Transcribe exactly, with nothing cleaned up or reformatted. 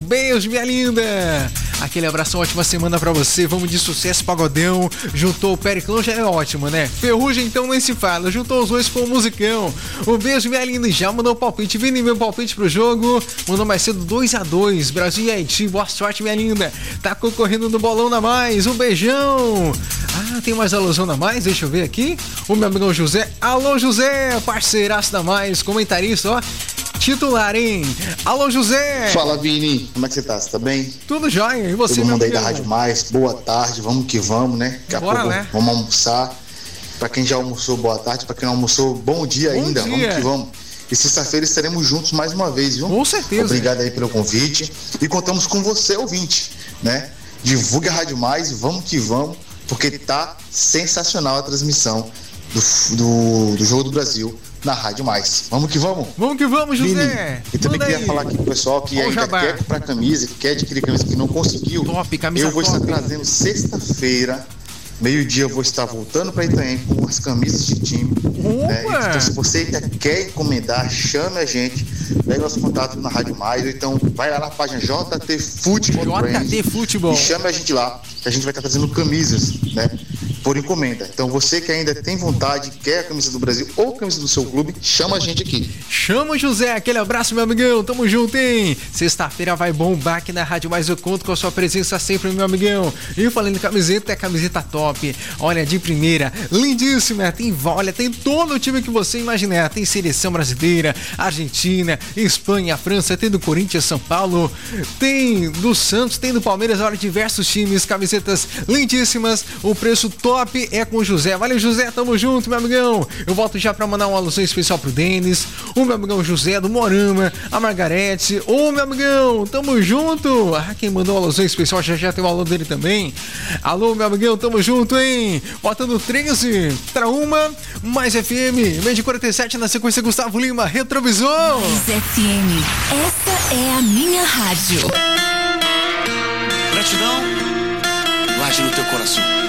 beijo, minha linda. Aquele abraço, ótima semana pra você. Vamos de sucesso, pagodão. Juntou o Periclão, já é ótimo, né? Ferrugem, então, nem se fala. Juntou os dois com o musicão. Um beijo, minha linda. E já mandou o palpite. Vini, meu palpite pro jogo. Mandou mais cedo dois a dois. Brasil e Haiti. Boa sorte, minha linda. Tá concorrendo no bolão na mais. Um beijão. Ah, tem mais alusão na mais? Deixa eu ver aqui. O meu amigo José. Alô, José. Parceiraço da mais. Comentarista, ó. Titular, hein? Alô, José! Fala, Vini. Como é que você tá? Você tá bem? Tudo jóia. E você, Todo meu mundo aí amigo? da Rádio Mais. Boa tarde. Vamos que vamos, né? Daqui a Bora, pouco né? vamos almoçar. Pra quem já almoçou, boa tarde. Pra quem não almoçou, bom dia Bom ainda. dia. Vamos que vamos. E sexta-feira estaremos juntos mais uma vez, viu? Com certeza. Obrigado aí pelo convite. E contamos com você, ouvinte, né? Divulgue a Rádio Mais. Vamos que vamos. Porque tá sensacional a transmissão do, do, do Jogo do Brasil na Rádio Mais. Vamos que vamos? Vamos que vamos, José! Vini, e também Manda queria aí. falar aqui pro pessoal que Ó o ainda jabá. quer comprar camisa, que quer adquirir camisa que não conseguiu. Top, camisa Eu vou top. estar trazendo sexta-feira, meio-dia, eu vou estar voltando para Itanhaém com as camisas de time. Né? Opa! Então, se você ainda quer encomendar, chame a gente, pega nosso contato na Rádio Mais, ou então vai lá na página J T Futebol J T Futebol. e chame a gente lá, que a gente vai estar trazendo camisas, né? Por encomenda. Então você que ainda tem vontade, quer a camisa do Brasil ou a camisa do seu clube, chama a gente aqui. Chama o José, aquele abraço, meu amigão. Tamo junto, hein? Sexta-feira vai bombar aqui na Rádio Mais. Eu conto com a sua presença sempre, meu amigão. E falando em camiseta, é camiseta top. Olha, de primeira, lindíssima. Tem, olha, tem todo o time que você imaginar. Tem seleção brasileira, Argentina, Espanha, França, tem do Corinthians, São Paulo, tem do Santos, tem do Palmeiras. Olha, diversos times, camisetas lindíssimas. O preço top é com o José. Valeu, José, tamo junto, meu amigão. Eu volto já pra mandar uma alusão especial pro Denis, o meu amigão José do Morama, a Margarete, ô meu amigão, tamo junto. Ah, quem mandou uma alusão especial já já tem o alô dele também. Alô, meu amigão, tamo junto, hein? Botando treze pra uma, mais F M, meio de quarenta e sete na sequência, Gustavo Lima, Retrovisor. Mais F M, essa é a minha rádio. Gratidão, guarde no teu coração.